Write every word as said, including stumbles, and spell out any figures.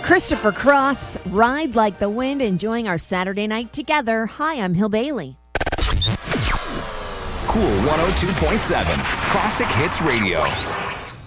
Christopher Cross, Ride Like the Wind, enjoying our Saturday night together. Hi, I'm Hill Bailey. Cool one oh two point seven, Classic Hits Radio.